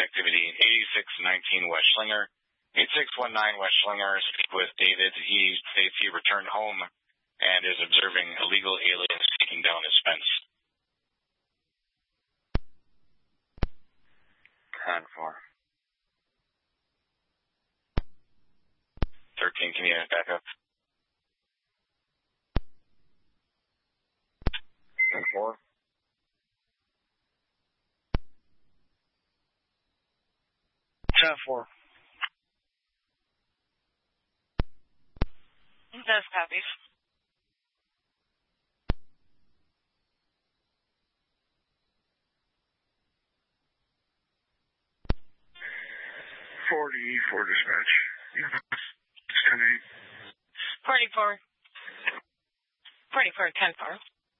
activity 8619 West Schlinger. 8619 West Schlinger, speak with David. He states he returned home and is observing illegal aliens taking down his fence. 10-4. 13, can you back up? 10-4. 10-4. Does copy. 44 dispatch. Yeah, it's 10-8. 44. 44, 10-4.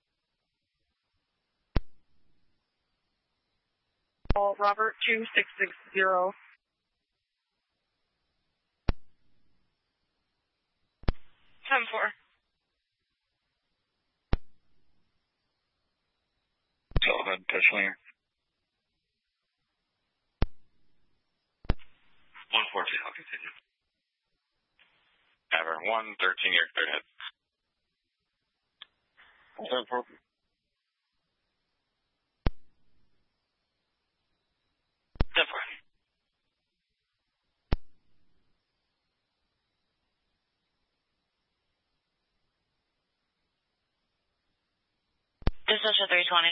Call Robert 2660. 10-4. Go ahead, Schlinger. 114, I'll continue. Ever 113, you're clear ahead. 10-4. 10-4. Dispatcher 320.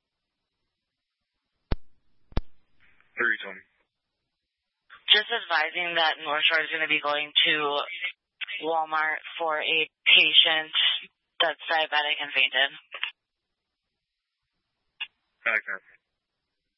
320. Just advising that North Shore is going to be going to Walmart for a patient that's diabetic and fainted. Okay.